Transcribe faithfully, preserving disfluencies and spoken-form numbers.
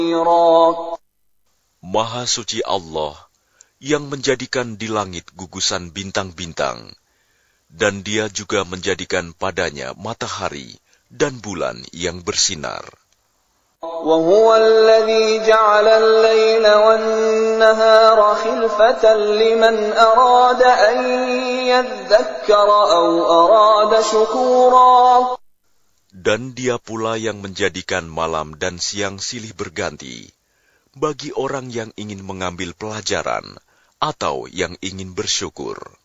Maha suci Allah yang menjadikan di langit gugusan bintang-bintang, dan Dia juga menjadikan padanya matahari dan bulan yang bersinar. وَهُوَ الَّذِي جَعَلَ اللَّيْلَ وَالنَّهَارَ خِلْفَةً لِمَنْ أَرَادَ أَنْ يَذَّكَّرَ أَوْ أَرَادَ شُكُورًا. Dan Dia pula yang menjadikan malam dan siang silih berganti, bagi orang yang ingin mengambil pelajaran atau yang ingin bersyukur.